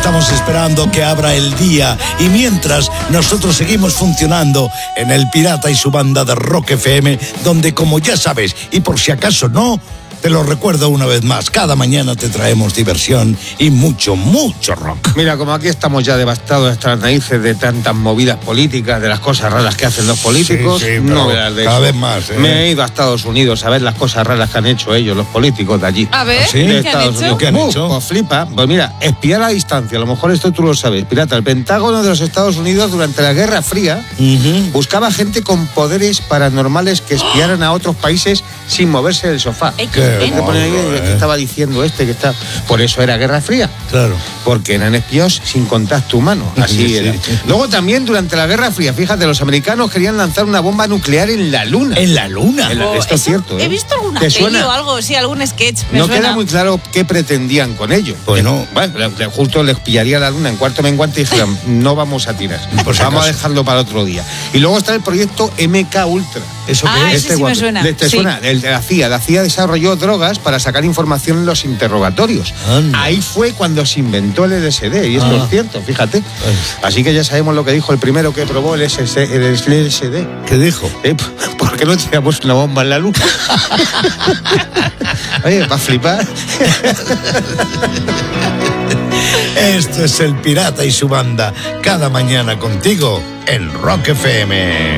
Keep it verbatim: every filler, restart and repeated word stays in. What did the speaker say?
Estamos esperando que abra el día y mientras nosotros seguimos funcionando en El Pirata y su banda de Rock F M, donde, como ya sabes, y por si acaso no, te lo recuerdo una vez más, cada mañana te traemos diversión y mucho, mucho rock. Mira, como aquí estamos ya devastados hasta las narices de tantas movidas políticas, de las cosas raras que hacen los políticos, sí, sí, no veas de cada eso. vez más, ¿eh? Me he ido a Estados Unidos a ver las cosas raras que han hecho ellos, los políticos de allí. A ver, ¿Sí? ¿qué De han Estados hecho? Unidos. ¿Qué han Uh, hecho? Pues flipa. Pues mira, espiar a distancia, a lo mejor esto tú lo sabes, pirata. El Pentágono de los Estados Unidos durante la Guerra Fría Uh-huh. buscaba gente con poderes paranormales que espiaran a otros países sin moverse del sofá. Ay, Qué qué Te ponen ahí, morro, ¿qué ¿eh? estaba diciendo este? Que está... Por eso era Guerra Fría. Claro. Porque eran espías sin contacto humano. Así Sí, era. sí. Luego también durante la Guerra Fría, fíjate, los americanos querían lanzar una bomba nuclear en la Luna. En la luna. En la- Oh, esto es eso cierto, ¿eh? He visto alguna ¿Te peli suena? o algo, sí, algún sketch. Me No suena. queda muy claro qué pretendían con ello. Bueno. Bueno, le- le- justo les pillaría la luna en cuarto menguante y dijeron, no vamos a tirar, Por si vamos a acaso. dejarlo para otro día. Y luego está el proyecto M K Ultra. ¿Eso Ah, qué es? ese sí me guapo. suena, ¿Le- ¿Te sí. suena? El de la C I A. La C I A desarrolló drogas para sacar información en los interrogatorios. Anda. Ahí fue cuando se inventó el L S D, y esto Ah. es cierto, fíjate. Así que ya sabemos lo que dijo el primero que probó el L S D. El L S D. ¿Qué dijo? Eh, ¿Por qué no tiramos una bomba en la luna? Oye, para flipar. Esto es El Pirata y su banda, cada mañana contigo en Rock F M.